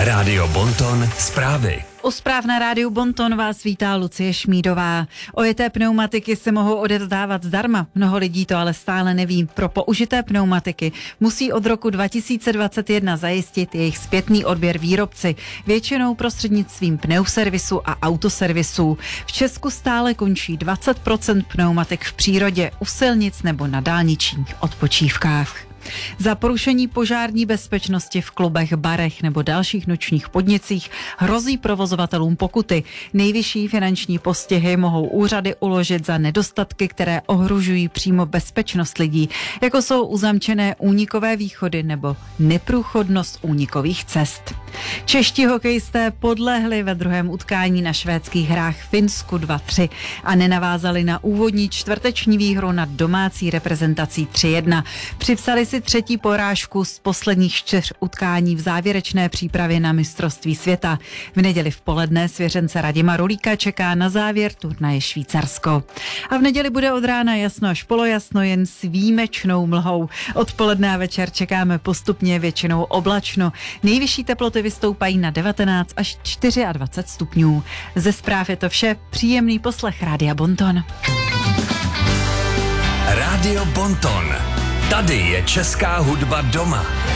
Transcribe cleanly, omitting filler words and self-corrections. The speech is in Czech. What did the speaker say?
Rádio Bonton zprávy. U zpráv na rádiu Bonton vás vítá Lucie Šmídová. Ojeté pneumatiky se mohou odevzdávat zdarma. Mnoho lidí to ale stále neví. Pro použité pneumatiky musí od roku 2021 zajistit jejich zpětný odběr výrobci, většinou prostřednictvím pneuservisu a autoservisů. V Česku stále končí 20% pneumatik v přírodě, u silnic nebo na dálničních odpočívkách. Za porušení požární bezpečnosti v klubech, barech nebo dalších nočních podnicích hrozí provozovatelům pokuty. Nejvyšší finanční postihy mohou úřady uložit za nedostatky, které ohrožují přímo bezpečnost lidí, jako jsou uzamčené únikové východy nebo neprůchodnost únikových cest. Čeští hokejisté podlehli ve druhém utkání na švédských hrách Finsku 2-3 a nenavázali na úvodní čtvrteční výhru nad domácí reprezentací 3-1. Připsali si třetí porážku z posledních 4 utkání v závěrečné přípravě na mistrovství světa. V neděli v poledne svěřence Radima Rulíka čeká na závěr turnaje Švýcarsko. A v neděli bude od rána jasno až polojasno, jen s výjimečnou mlhou. Odpoledne a večer čekáme postupně většinou oblačno. Nejvyšší teploty vystoupají na 19 až 24 stupňů. Ze zpráv je to vše. Příjemný poslech Rádia Bonton. Rádio Bonton. Tady je česká hudba doma.